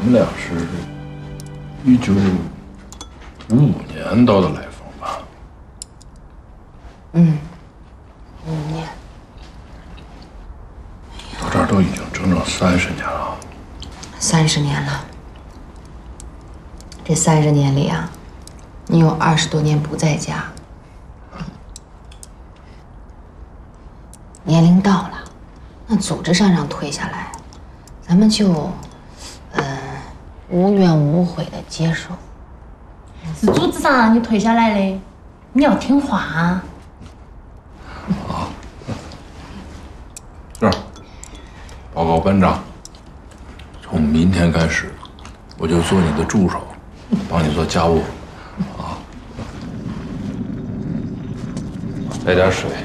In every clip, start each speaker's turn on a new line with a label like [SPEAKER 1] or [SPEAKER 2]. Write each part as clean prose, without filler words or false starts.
[SPEAKER 1] 们俩是1955年到的来访吧？
[SPEAKER 2] 嗯，55年。
[SPEAKER 1] 到这儿都已经整整30年了。
[SPEAKER 2] 30年了。这30年里啊，你有20多年不在家。年龄到了，那组织上让退下来，咱们就，无怨无悔的接受。
[SPEAKER 3] 是组织上让你退下来的，你要听话啊。
[SPEAKER 1] 啊，是。报告班长，从明天开始，我就做你的助手，帮你做家务，啊。来点水。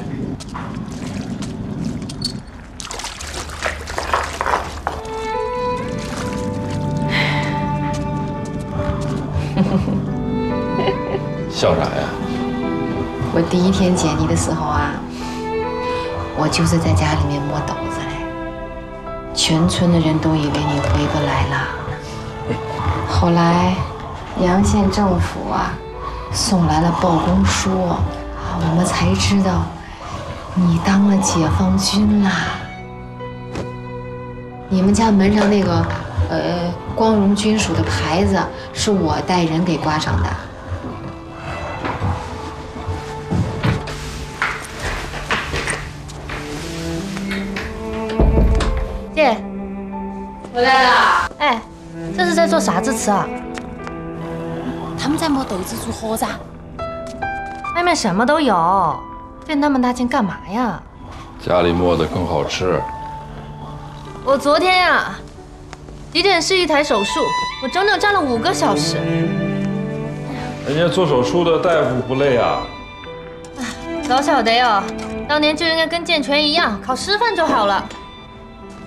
[SPEAKER 1] 笑啥呀？
[SPEAKER 2] 我第一天见你的时候啊，我就是在家里面磨豆子嘞，全村的人都以为你回不来了。后来，阳县政府啊送来了报公书，我们才知道你当了解放军啦。你们家门上那个光荣军属的牌子是我带人给挂上的。
[SPEAKER 3] 姐，
[SPEAKER 2] 回来了。
[SPEAKER 3] 哎，这是在做啥子吃啊？
[SPEAKER 4] 他们在磨豆子煮盒子。
[SPEAKER 3] 外面什么都有，费那么大劲干嘛呀？
[SPEAKER 1] 家里磨的更好吃。
[SPEAKER 3] 我昨天呀，急诊室一台手术，我整整站了5个小时。
[SPEAKER 1] 人家做手术的大夫不累啊？
[SPEAKER 3] 早晓得哟，当年就应该跟健全一样考师范就好了。